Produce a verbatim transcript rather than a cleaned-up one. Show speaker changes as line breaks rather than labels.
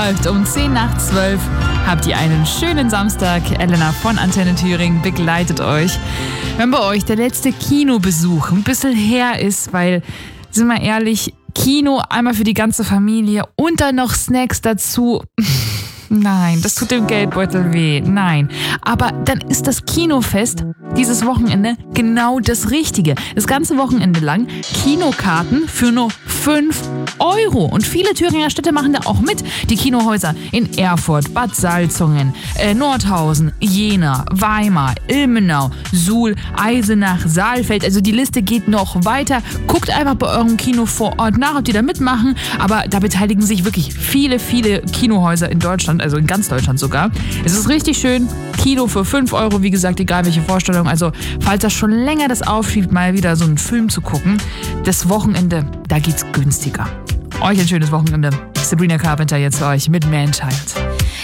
Um zehn nach zwölf habt ihr einen schönen Samstag. Elena von Antenne Thüringen begleitet euch. Wenn bei euch der letzte Kinobesuch ein bisschen her ist, weil, sind wir ehrlich, Kino einmal für die ganze Familie und dann noch Snacks dazu. Nein, das tut dem Geldbeutel weh. Nein. Aber dann ist das Kinofest dieses Wochenende genau das Richtige. Das ganze Wochenende lang Kinokarten für nur fünf Euro. Und viele Thüringer Städte machen da auch mit. Die Kinohäuser in Erfurt, Bad Salzungen, äh, Nordhausen, Jena, Weimar, Ilmenau, Suhl, Eisenach, Saalfeld. Also die Liste geht noch weiter. Guckt einfach bei eurem Kino vor Ort nach, ob die da mitmachen. Aber da beteiligen sich wirklich viele, viele Kinohäuser in Deutschland. Also in ganz Deutschland sogar. Es ist richtig schön. Kino für fünf Euro, wie gesagt, egal welche Vorstellung. Also, falls das schon länger das aufschiebt, mal wieder so einen Film zu gucken, das Wochenende, da geht's günstiger. Euch ein schönes Wochenende. Sabrina Carpenter jetzt für euch mit Man Child.